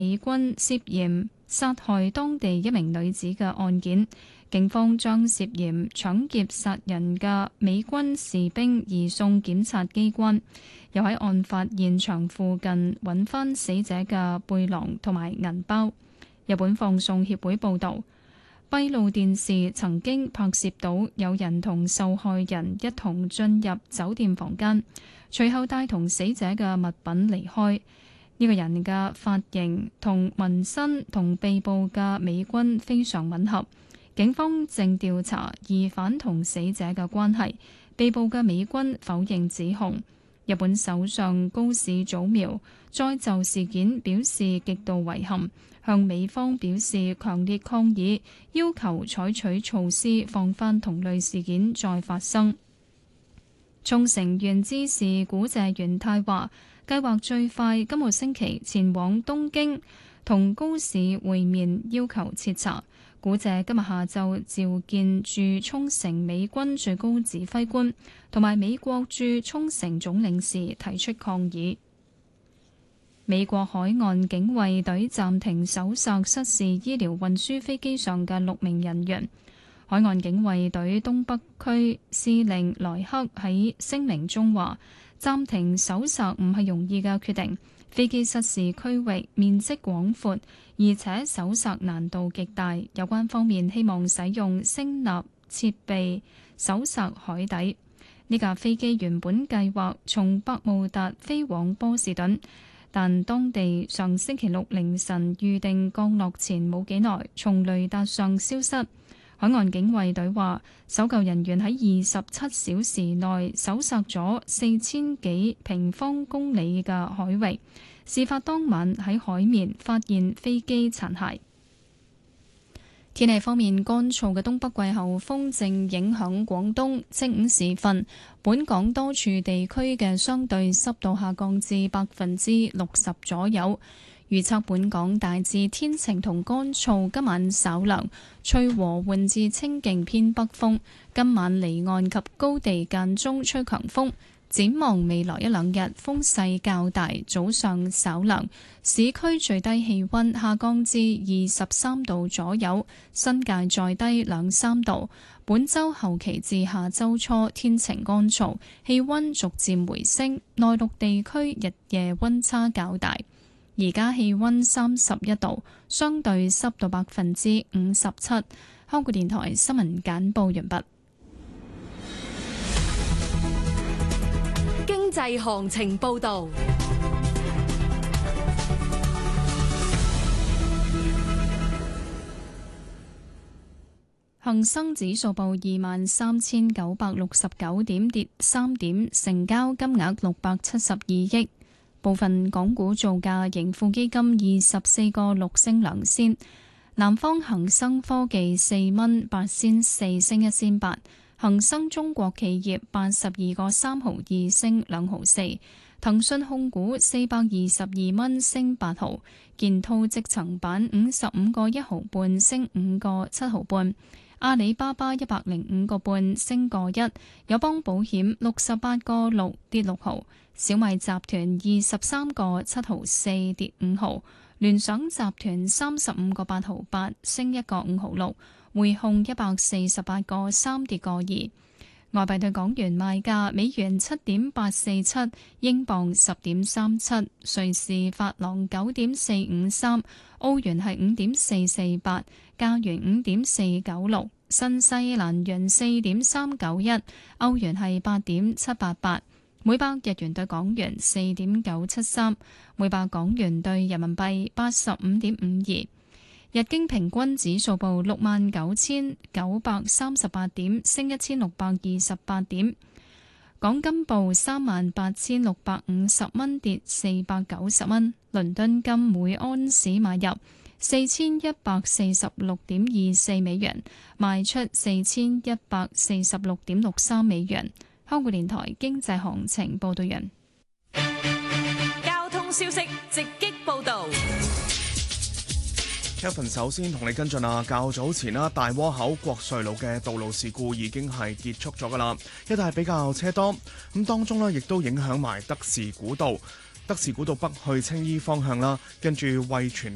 美軍涉嫌殺害當地一名女子嘅案件，警方將涉嫌搶劫殺人嘅美軍士兵移送檢察機關，又喺案發現場附近揾返死者嘅背囊同埋銀包。日本放送協會報導，閉路電視曾經拍攝到有人同受害人一同進入酒店房間，隨後帶同死者嘅物品離開。呢個人嘅髮型同紋身同被捕嘅美軍非常吻合，警方正調查疑犯同死者嘅關係。被捕嘅美軍否認指控。日本首相高市早苗再就事件表示極度遺憾，向美方表示強烈抗議，要求採取措施防範同類事件再發生。沖繩縣知事古謝元太話，計劃最快今個星期前往東京同高市會面，要求徹查。古謝今日下晝召見駐沖繩美軍最高指揮官同埋美國駐沖繩總領事，提出抗議。美國海岸警衛隊暫停搜索失事醫療運輸飛機上嘅6名人員。海岸警衛隊東北區司令萊克喺聲明中話，暫停搜索唔係容易嘅決定。飛機失事區域面積廣闊，而且搜索難度極大。有關方面希望使用聲納設備搜索海底。呢架飛機原本計劃從百慕達飛往波士頓，但當地上星期六凌晨預定降落前冇幾耐，從雷達上消失。海岸警衛隊話，搜救人員喺27小時內搜索咗4000幾平方公里嘅海域。事發當晚喺海面發現飛機殘骸。天氣方面，乾燥嘅東北季候風正影響廣東。正午時分，本港多處地區嘅相對濕度下降至60%左右。預測本港大致天晴同乾燥，今晚稍涼，吹和緩至清勁偏北風。今晚離岸及高地間中吹強風。展望未來一兩日，風勢較大，早上稍涼，市區最低氣溫下降至23度左右，新界再低2-3度。本週後期至下週初天晴乾燥，氣溫逐漸回升，內陸地區日夜溫差較大。而家氣溫31度，相對濕度57%。香港電台新聞簡報完畢。 經濟行情報道。 恒生指數報23,969點，跌3點，成交金額672億。部分港股造價，盈富基金24個6升2仙，南方恒生科技4蚊8仙4升1仙8，恒生中國企業82個3毫2升2毫4，騰訊控股422蚊升8毫，建滔積層板55個1毫半升5個7毫半。阿里巴巴105個半升個1，友邦保險68個6跌6毫，小米集團23個7毫4跌5毫，聯想集團35個8毫8升1個5毫6，匯控148個3跌個2。外幣對港元賣價：美元7.847，英鎊10.37，瑞士法郎9.453，澳元係5.448，加元5.496，新西蘭元4.391，歐元係8.788，每百日元對港元4.973，每百港元對人民幣85.52。日經平均指數報69,938點，升1628點。港金報38,650蚊，跌490蚊。倫敦金每安士買入4146.24美元，賣出4146.63美元。香港電台經濟行情報道人。 交通消息直擊報道。 Kevin 首先同你跟進啊，較早前啦，大窩口國瑞路嘅道路事故已經係結束咗噶啦，一帶比較車多，咁當中呢亦都影響埋德士古道北去青衣方向啦，跟住惠荃